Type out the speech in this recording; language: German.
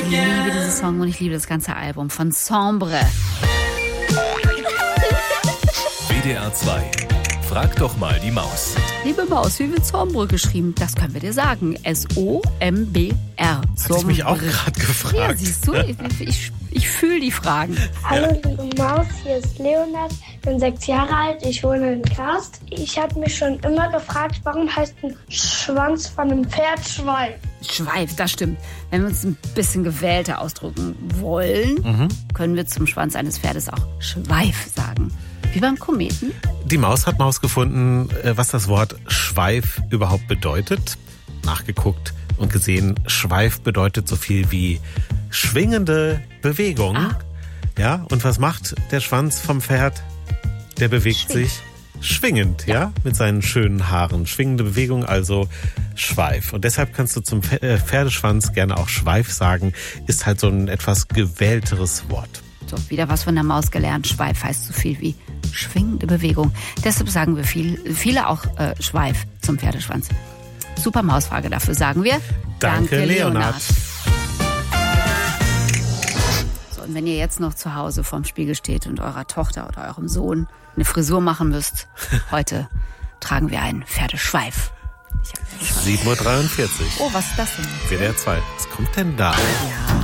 liebe diesen Song und ich liebe das ganze Album von Sombre. WDR 2. Frag doch mal die Maus. Liebe Maus, wie wird Sombre geschrieben? Das können wir dir sagen. S-O-M-B-R. Hatte ich mich auch gerade gefragt. Ja, siehst du, ich fühle die Fragen. Hallo liebe Maus, hier ist Leonard, bin 6 Jahre alt, ich wohne in Karst. Ich habe mich schon immer gefragt, warum heißt ein Schwanz von einem Pferd Schweif? Schweif, das stimmt. Wenn wir uns ein bisschen gewählter ausdrücken wollen, können wir zum Schwanz eines Pferdes auch Schweif sagen. Wie beim Kometen. Die Maus hat herausgefunden, was das Wort Schweif überhaupt bedeutet. Nachgeguckt und gesehen, Schweif bedeutet so viel wie schwingende Bewegung. Ah. Ja, und was macht der Schwanz vom Pferd? Der bewegt sich schwingend, ja, mit seinen schönen Haaren. Schwingende Bewegung, also Schweif. Und deshalb kannst du zum Pferdeschwanz gerne auch Schweif sagen. Ist halt so ein etwas gewählteres Wort. So, wieder was von der Maus gelernt. Schweif heißt so viel wie schwingende Bewegung. Deshalb sagen wir viele auch Schweif zum Pferdeschwanz. Super Mausfrage, dafür sagen wir Danke, Leonard. So, und wenn ihr jetzt noch zu Hause vorm Spiegel steht und eurer Tochter oder eurem Sohn eine Frisur machen müsst, heute tragen wir einen Pferdeschweif. 7:43 Uhr. Oh, was ist das denn? WDR 2. Was kommt denn da? Ja.